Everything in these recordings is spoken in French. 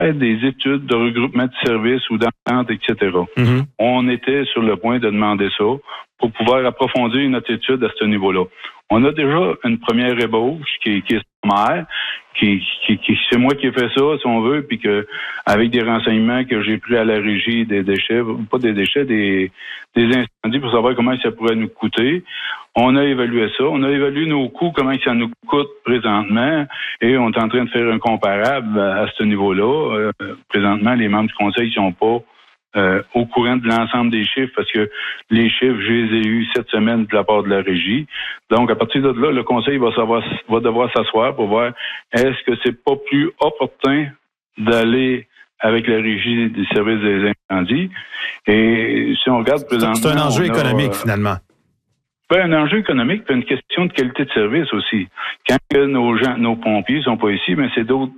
des études de regroupement de services ou d'entente, etc. Mm-hmm. On était sur le point de demander ça pour pouvoir approfondir notre étude à ce niveau-là. On a déjà une première ébauche qui est sommaire, qui c'est moi qui ai fait ça, si on veut, puis que avec des renseignements que j'ai pris à la régie des déchets, pas des déchets, des incendies pour savoir comment ça pourrait nous coûter. On a évalué ça. On a évalué nos coûts, comment ça nous coûte présentement, et on est en train de faire un comparable à ce niveau-là. Présentement, les membres du conseil ne sont pas au courant de l'ensemble des chiffres parce que les chiffres, je les ai eus cette semaine de la part de la régie. Donc, à partir de là, le conseil va devoir s'asseoir pour voir est-ce que c'est pas plus opportun d'aller avec la régie des services des incendies. Et si on regarde présentement... C'est un enjeu économique, finalement. Un enjeu économique, puis une question de qualité de service aussi. Quand nos pompiers sont pas ici, mais c'est d'autres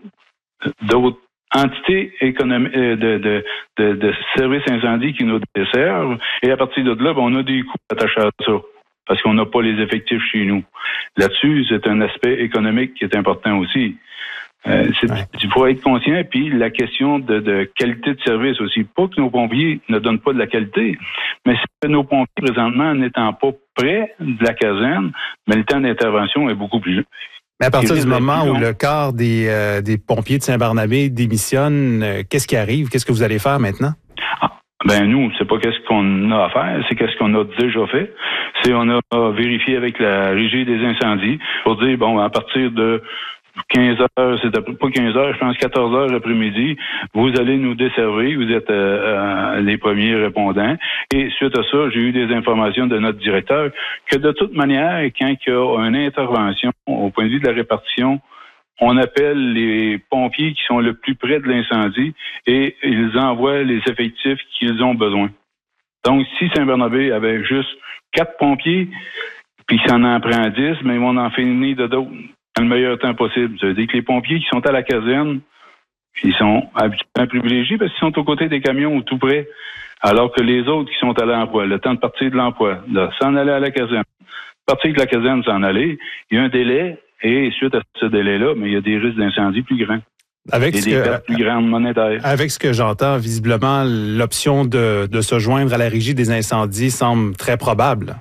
entités économiques de services incendies qui nous desservent. Et à partir de là, on a des coûts attachés à ça, parce qu'on n'a pas les effectifs chez nous. Là-dessus, c'est un aspect économique qui est important aussi. Il faut être conscient, puis la question de qualité de service aussi. Pas que nos pompiers ne donnent pas de la qualité, mais c'est que nos pompiers, présentement, n'étant pas près de la caserne, mais le temps d'intervention est beaucoup plus... Mais à partir du moment où le quart des pompiers de Saint-Barnabé démissionnent, qu'est-ce qui arrive? Qu'est-ce que vous allez faire maintenant? Nous, c'est pas qu'est-ce qu'on a à faire, c'est qu'est-ce qu'on a déjà fait. On a vérifié avec la régie des incendies pour dire, à partir de 15 heures, c'est pas 15 heures, je pense 14 heures l'après-midi, vous allez nous desservir, vous êtes les premiers répondants. Et suite à ça, j'ai eu des informations de notre directeur que de toute manière, quand il y a une intervention au point de vue de la répartition, on appelle les pompiers qui sont le plus près de l'incendie et ils envoient les effectifs qu'ils ont besoin. Donc, si Saint-Barnabé avait juste 4 pompiers, puis que ça en prend 10, mais ils vont en finir de d'autres dans le meilleur temps possible. Ça veut dire que les pompiers qui sont à la caserne, ils sont habituellement privilégiés parce qu'ils sont aux côtés des camions ou tout près, alors que les autres qui sont à l'emploi, le temps de partir de l'emploi, de s'en aller à la caserne, partir de la caserne, s'en aller, il y a un délai, et suite à ce délai-là, mais il y a des risques d'incendie plus grands. Avec des pertes plus grandes monétaires. Avec ce que j'entends, visiblement, l'option de se joindre à la régie des incendies semble très probable.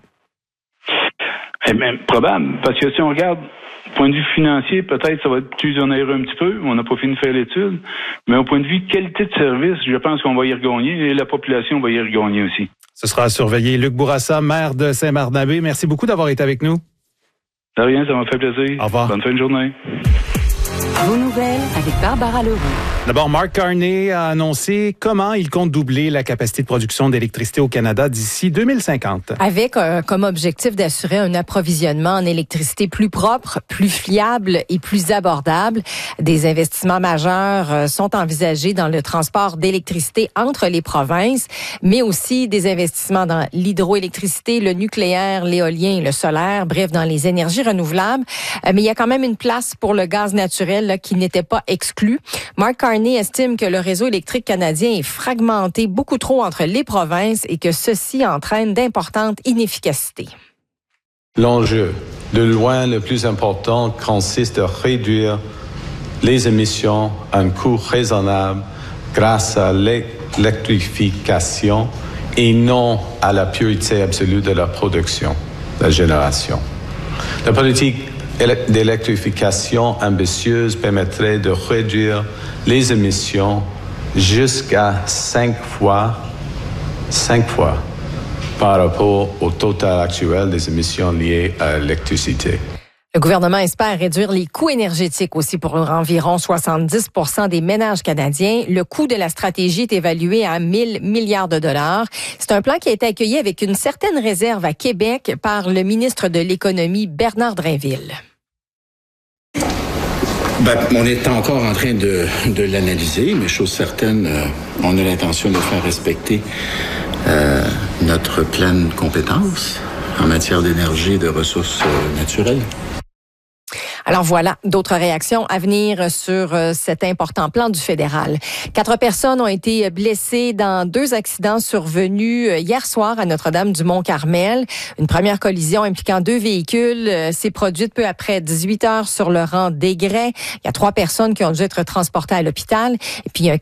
Probable, parce que si on regarde point de vue financier, peut-être ça va être plus onéreux un petit peu. On n'a pas fini de faire l'étude. Mais au point de vue qualité de service, je pense qu'on va y regagner et la population va y regagner aussi. Ce sera à surveiller. Luc Bourassa, maire de Saint-Barnabé, merci beaucoup d'avoir été avec nous. De rien, ça m'a fait plaisir. Au revoir. Bonne fin de journée. Vos nouvelles avec Barbara Leroux. D'abord, Mark Carney a annoncé comment il compte doubler la capacité de production d'électricité au Canada d'ici 2050. Avec comme objectif d'assurer un approvisionnement en électricité plus propre, plus fiable et plus abordable. Des investissements majeurs sont envisagés dans le transport d'électricité entre les provinces, mais aussi des investissements dans l'hydroélectricité, le nucléaire, l'éolien et le solaire, bref, dans les énergies renouvelables. Mais il y a quand même une place pour le gaz naturel là, qui n'était pas exclu. Mark Carney estime que le réseau électrique canadien est fragmenté beaucoup trop entre les provinces et que ceci entraîne d'importantes inefficacités. L'enjeu, de loin le plus important, consiste à réduire les émissions à un coût raisonnable grâce à l'électrification et non à la pureté absolue de la production, de la génération. La politique d'électrification ambitieuse permettrait de réduire les émissions jusqu'à 5 fois par rapport au total actuel des émissions liées à l'électricité. Le gouvernement espère réduire les coûts énergétiques aussi pour environ 70% des ménages canadiens. Le coût de la stratégie est évalué à 1 000 milliards de dollars. C'est un plan qui a été accueilli avec une certaine réserve à Québec par le ministre de l'Économie, Bernard Drinville. On est encore en train de l'analyser, mais chose certaine, on a l'intention de faire respecter notre pleine compétence en matière d'énergie et de ressources naturelles. Alors voilà, d'autres réactions à venir sur cet important plan du fédéral. 4 personnes ont été blessées dans 2 accidents survenus hier soir à Notre-Dame-du-Mont-Carmel. Une première collision impliquant 2 véhicules s'est produite peu après 18 heures sur le rang d'Aigret. Il y a 3 personnes qui ont dû être transportées à l'hôpital. Et puis un